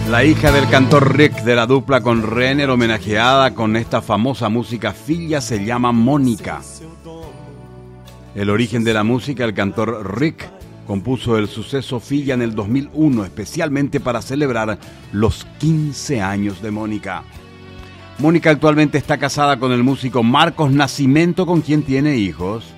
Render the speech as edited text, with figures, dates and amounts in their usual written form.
La hija del cantor Rick de la dupla con Renner, homenajeada con esta famosa música Figlia, se llama Mónica. El origen de la música, el cantor Rick compuso el suceso Figlia en el 2001, especialmente para celebrar los 15 años de Mónica. Mónica actualmente está casada con el músico Marcos Nascimento, con quien tiene hijos.